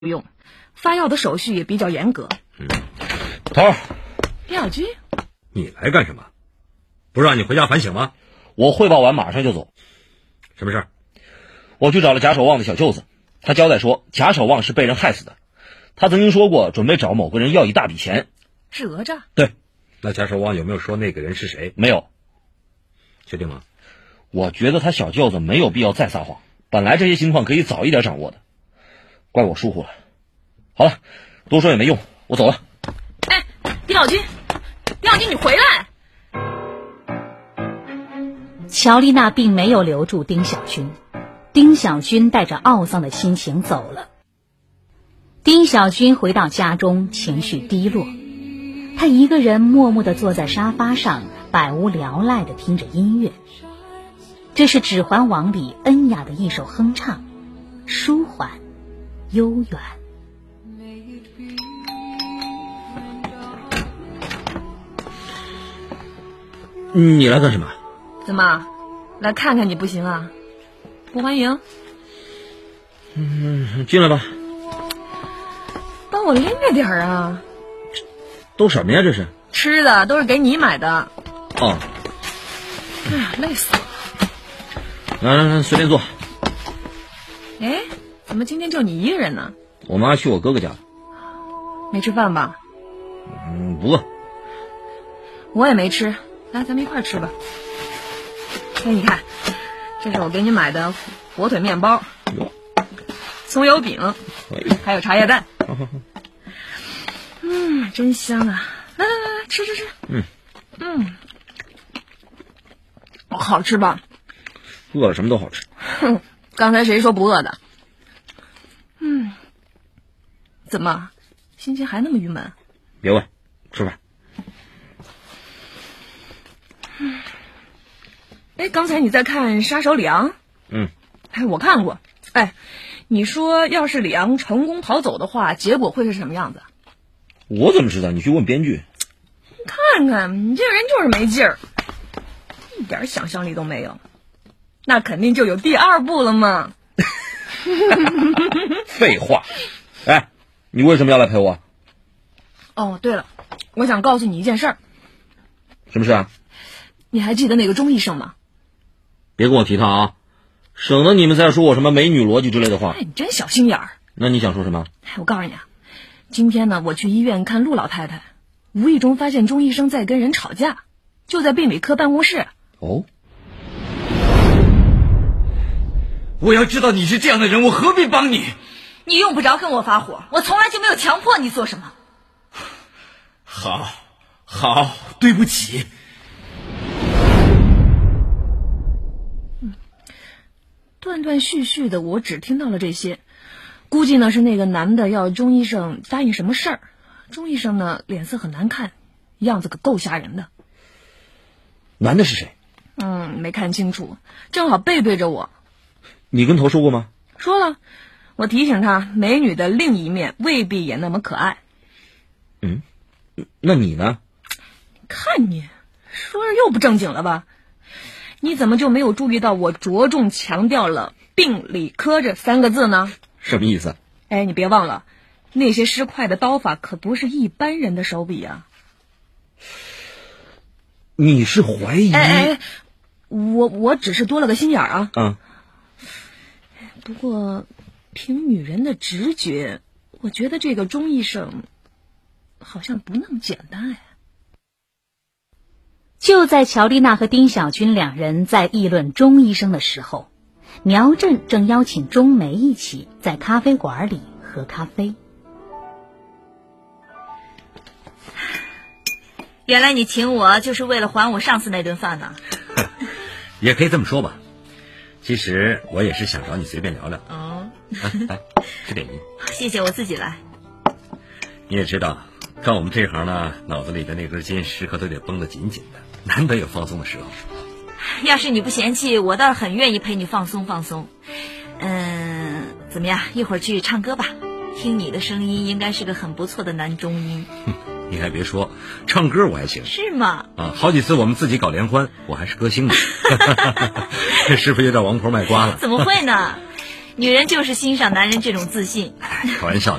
不用，发药的手续也比较严格。 头儿， 丁小军， 你来干什么？不是让你回家反省吗？ 我汇报完马上就走。 什么事儿？ 我去找了贾守望的小舅子，他交代说贾守望是被人害死的。他曾经说过准备找某个人要一大笔钱。 是讹诈？ 对。 那贾守望有没有说那个人是谁？ 没有。 确定吗？ 我觉得他小舅子没有必要再撒谎，本来这些情况可以早一点掌握的，怪我疏忽了。好了，多说也没用，我走了。 哎，丁小军，你回来！ 乔丽娜并没有留住丁小军，丁小军带着懊丧的心情走了。丁小军回到家中，情绪低落，他一个人默默地坐在沙发上，百无聊赖地听着音乐。这是《指环王》里恩雅的一首哼唱，舒缓悠远。 你来干什么？ 怎么，来看看你不行啊？不欢迎？ 进来吧。 帮我拎着点儿啊！ 都什么呀？这是吃的，都是给你买的。 哦。 哎呀，累死了。 来，随便坐。 哎，怎么今天就你一个人呢？ 我妈去我哥哥家了。 没吃饭吧？ 不饿。 我也没吃，来，咱们一块儿吃吧。哎，你看，这是我给你买的火腿面包、葱油饼，还有茶叶蛋。真香啊！来，吃。好吃吧？ 饿了什么都好吃。 哼，刚才谁说不饿的？怎么，心情还那么郁闷？ 别问，吃饭。 哎，刚才你在看《杀手李昂》？哎，我看过。哎，你说要是李昂成功逃走的话，结果会是什么样子？ 我怎么知道？你去问编剧。 看看你这个人就是没劲儿，一点想象力都没有。那肯定就有第二部了嘛。 废话。哎，你为什么要来陪我？ 哦，对了，我想告诉你一件事儿。 什么事啊？ 你还记得那个钟医生吗？ 别跟我提他啊，省得你们再说我什么美女逻辑之类的话。 哎，你真小心眼儿。 那你想说什么？ 我告诉你啊，今天呢，我去医院看陆老太太，无意中发现钟医生在跟人吵架，就在病理科办公室。 哦。 我要知道你是这样的人，我何必帮你？ 你用不着跟我发火，我从来就没有强迫你做什么。 好，对不起。 断断续续的，我只听到了这些。估计呢是那个男的要钟医生答应什么事儿，钟医生呢脸色很难看，样子可够吓人的。 男的是谁？ 没看清楚，正好背对着我。 你跟头说过吗？ 说了，我提醒他，美女的另一面未必也那么可爱。 那你呢？ 看你说着又不正经了吧？你怎么就没有注意到我着重强调了病理科这3个字呢？ 什么意思？ 哎，你别忘了，那些尸块的刀法可不是一般人的手笔啊。 你是怀疑？ 我只是多了个心眼儿啊。不过凭女人的直觉，我觉得这个钟医生好像不那么简单。 就在乔丽娜和丁小军两人在议论钟医生的时候，苗振正邀请钟梅一起在咖啡馆里喝咖啡。 原来你请我就是为了还我上次那顿饭呢。 也可以这么说吧。其实我也是想找你随便聊聊。来吃点心。 谢谢，我自己来。 你也知道，干我们这行呢，脑子里的那根筋时刻都得绷得紧紧的，难得有放松的时候。 要是你不嫌弃，我倒是很愿意陪你放松放松。怎么样，一会儿去唱歌吧，听你的声音应该是个很不错的男中音。 你还别说，唱歌我还行。 是吗？ 好几次我们自己搞联欢，我还是歌星呢。是不是有点王婆卖瓜了？ 怎么会呢？ 女人就是欣赏男人这种自信。 开玩笑。